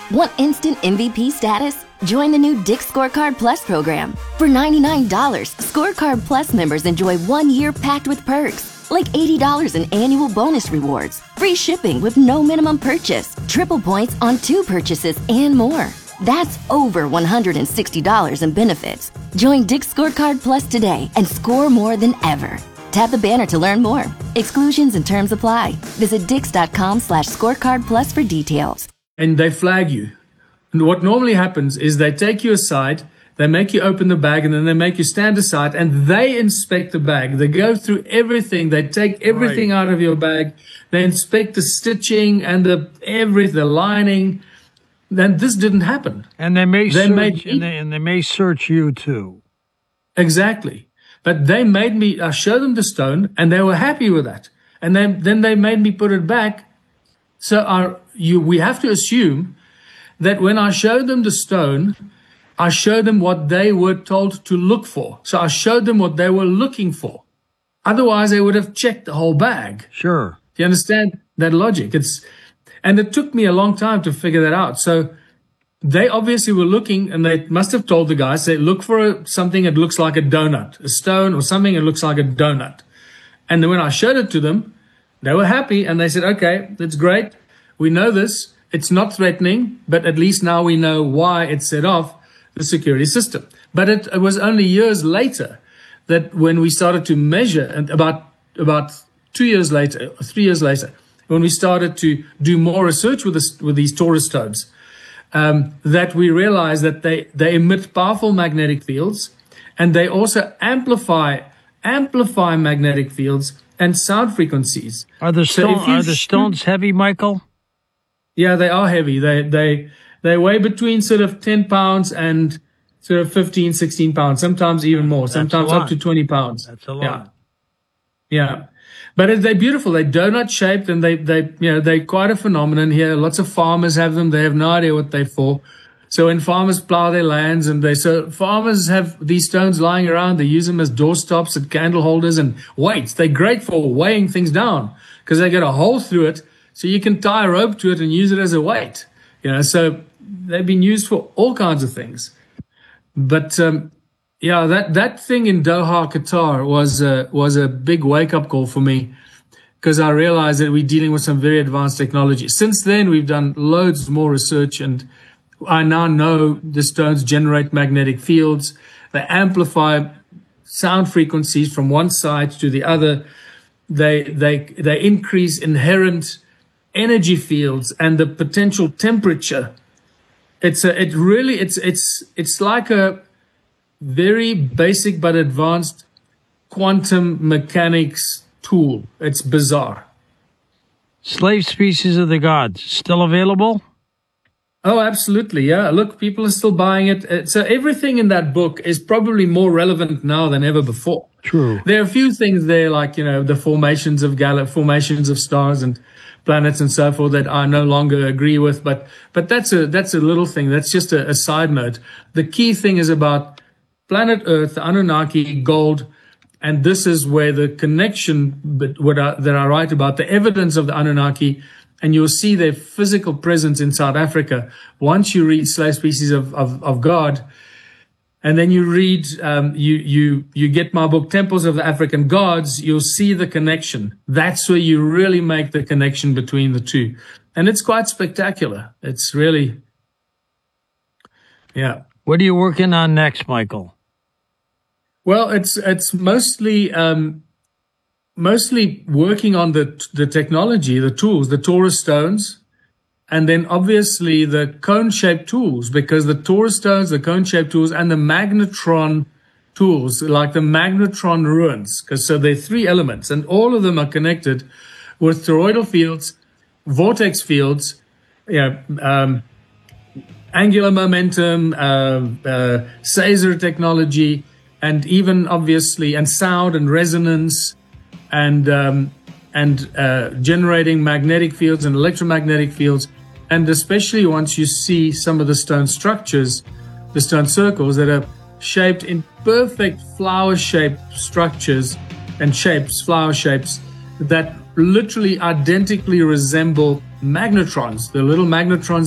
Want instant MVP status? Join the new Dick's Scorecard Plus program. For $99, Scorecard Plus members enjoy 1 year packed with perks, like $80 in annual bonus rewards, free shipping with no minimum purchase, triple points on 2 purchases, and more. That's over $160 in benefits. Join Dick's Scorecard Plus today and score more than ever. Tap the banner to learn more. Exclusions and terms apply. Visit dix.com/scorecard plus for details. And they flag you. And what normally happens is they take you aside, they make you open the bag, and then they make you stand aside, and they inspect the bag. They go through everything. They take everything out of your bag. They inspect the stitching and the lining. Then this didn't happen. And they may search you too. Exactly. But they made me, I showed them the stone, and they were happy with that. And then they made me put it back. So we have to assume that when I showed them the stone, I showed them what they were told to look for. So I showed them what they were looking for. Otherwise, they would have checked the whole bag. Sure. Do you understand that logic? And it took me a long time to figure that out. So they obviously were looking, and they must have told the guys, say, look for something that looks like a donut, a stone or something that looks like a donut. And then when I showed it to them, they were happy, and they said, okay, that's great. We know this. It's not threatening, but at least now we know why it set off the security system. But it was only years later that when we started to measure, and about 2 years later, 3 years later, when we started to do more research with these Taurus stones, that we realized that they emit powerful magnetic fields, and they also amplify magnetic fields and sound frequencies. Are the stones heavy, Michael? Yeah, they are heavy. They weigh between sort of 10 pounds and sort of 15, 16 pounds, sometimes even more, sometimes up to 20 pounds. That's a lot. Yeah. But they're beautiful. They're donut shaped, and they're quite a phenomenon here. Lots of farmers have them. They have no idea what they're for. So when farmers plow their lands, so farmers have these stones lying around, they use them as doorstops and candle holders and weights. They're great for weighing things down because they get a hole through it, so you can tie a rope to it and use it as a weight. So they've been used for all kinds of things. But that thing in Doha, Qatar was a big wake up call for me, because I realized that we're dealing with some very advanced technology. Since then, we've done loads more research, and I now know the stones generate magnetic fields. They amplify sound frequencies from one side to the other. They increase inherent energy fields and the potential temperature. It's like a very basic but advanced quantum mechanics tool. It's bizarre. Slave Species of the Gods, still available? Oh, absolutely. Yeah. Look, people are still buying it. So everything in that book is probably more relevant now than ever before. True. There are a few things there, like, the formations of stars and planets and so forth, that I no longer agree with. But that's a little thing. That's just a side note. The key thing is about planet Earth, the Anunnaki, gold. And this is where the connection that I write about, the evidence of the Anunnaki, and you'll see their physical presence in South Africa. Once you read Slave Species of God, and then you read, you get my book, Temples of the African Gods, you'll see the connection. That's where you really make the connection between the two. And it's quite spectacular. It's really, yeah. What are you working on next, Michael? Well, it's mostly working on the technology, the tools, the Taurus stones, and then obviously the cone-shaped tools, because the Taurus stones, the cone-shaped tools, and the magnetron tools, like the magnetron ruins, so there are 3 elements, and all of them are connected with toroidal fields, vortex fields, angular momentum, Sazer technology, and even obviously, and sound and resonance, and generating magnetic fields and electromagnetic fields. And especially once you see some of the stone structures, the stone circles that are shaped in perfect flower-shaped structures and flower shapes that literally identically resemble magnetrons, the little magnetrons